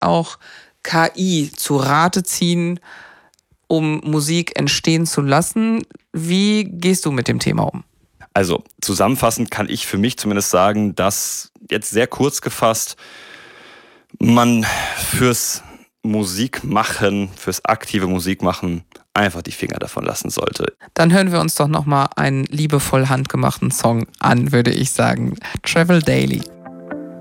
auch KI zu Rate ziehen, um Musik entstehen zu lassen. Wie gehst du mit dem Thema um? Also zusammenfassend kann ich für mich zumindest sagen, dass jetzt sehr kurz gefasst man fürs Musikmachen, fürs aktive Musikmachen einfach die Finger davon lassen sollte. Dann hören wir uns doch nochmal einen liebevoll handgemachten Song an, würde ich sagen. Travel Daily.